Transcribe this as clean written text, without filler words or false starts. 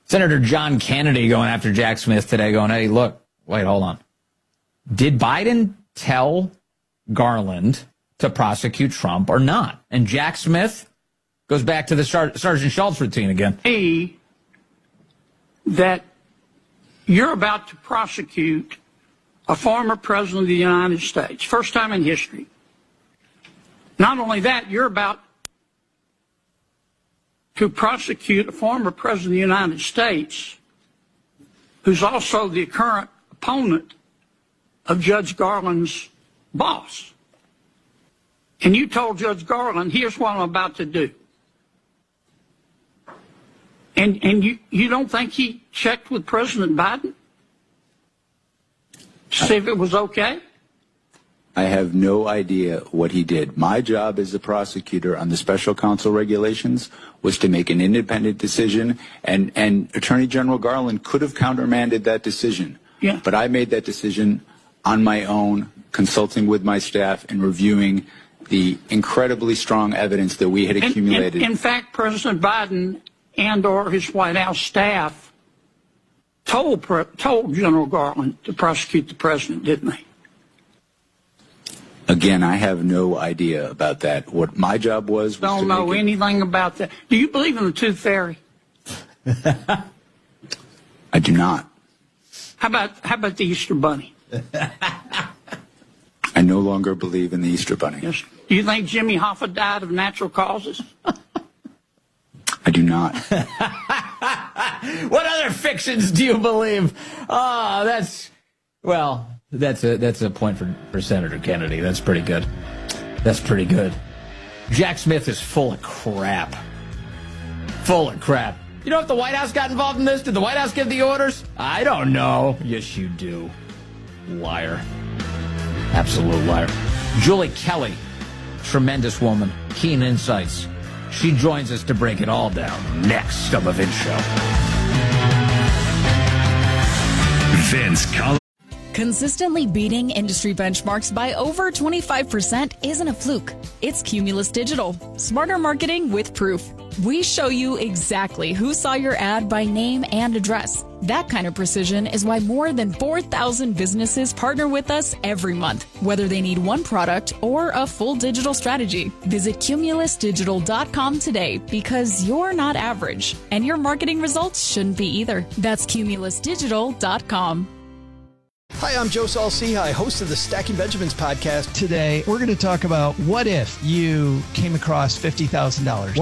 Senator John Kennedy going after Jack Smith today, going, hey, look, wait, hold on. Did Biden tell Garland to prosecute Trump or not? And Jack Smith goes back to the Sergeant Schultz routine again. That you're about to prosecute a former president of the United States, first time in history. Not only that, you're about to prosecute a former president of the United States who's also the current opponent of Judge Garland's boss. And you told Judge Garland, here's what I'm about to do. And you don't think he checked with President Biden to see if it was okay? I have no idea what he did. My job as a prosecutor on the special counsel regulations was to make an independent decision, and Attorney General Garland could have countermanded that decision. Yeah. But I made that decision on my own, consulting with my staff and reviewing the incredibly strong evidence that we had accumulated. In fact, President Biden and or his White House staff told General Garland to prosecute the president, didn't they? Again, I have no idea about that. What my job was don't know anything about that. Do you believe in the tooth fairy? I do not. How about the Easter Bunny? I no longer believe in the Easter Bunny. Yes. Do you think Jimmy Hoffa died of natural causes? I do not. What other fictions do you believe? Oh, that's a point for Senator Kennedy. That's pretty good. That's pretty good. Jack Smith is full of crap. Full of crap. You know if the White House got involved in this? Did the White House give the orders? I don't know. Yes, you do. Liar. Absolute liar. Julie Kelly, tremendous woman, keen insights. She joins us to break it all down next on The Vince Show. Vince Collins. Consistently beating industry benchmarks by over 25% isn't a fluke. It's Cumulus Digital. Smarter marketing with proof. We show you exactly who saw your ad by name and address. That kind of precision is why more than 4,000 businesses partner with us every month, whether they need one product or a full digital strategy. Visit cumulusdigital.com today because you're not average, and your marketing results shouldn't be either. That's cumulusdigital.com. Hi, I'm Joe Saul-Sehy, host of the Stacking Benjamins podcast. Today, we're going to talk about what if you came across $50,000.